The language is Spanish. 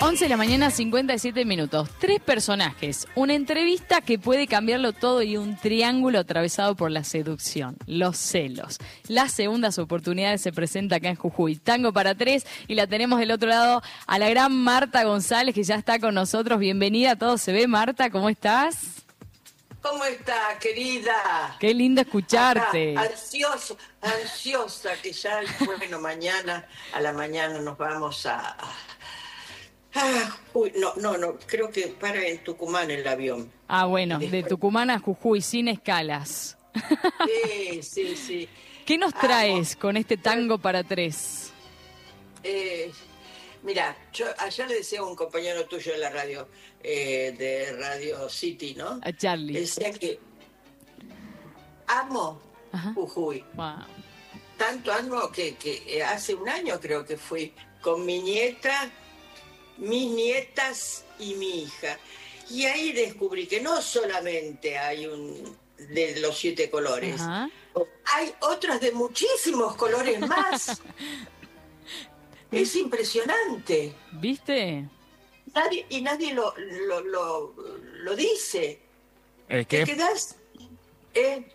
11 de la mañana, 57 minutos. 3 personajes, una entrevista que puede cambiarlo todo y un triángulo atravesado por la seducción, los celos. Las segundas oportunidades se presenta acá en Jujuy. Tango para 3 y la tenemos del otro lado a la gran Marta González, que ya está con nosotros. Bienvenida, todo se ve. Marta, ¿cómo estás? ¿Cómo estás, querida? Qué lindo escucharte. Acá, ansiosa, que ya, bueno, mañana, a la mañana nos vamos a... uy, no, creo que para en Tucumán el avión. Ah, bueno, Después... de Tucumán a Jujuy, sin escalas. Sí. ¿Qué nos traes con este tango para 3? Mira, yo ayer le decía a un compañero tuyo de la radio, de Radio City, ¿no? A Charlie. Decía que amo Jujuy. Wow. Tanto amo que hace un año creo que fui con mi nieta, mis nietas y mi hija. Y ahí descubrí que no solamente hay un de los 7 colores, hay otras de muchísimos colores más. Es impresionante. ¿Viste? Nadie lo dice. ¿Qué? Te quedás...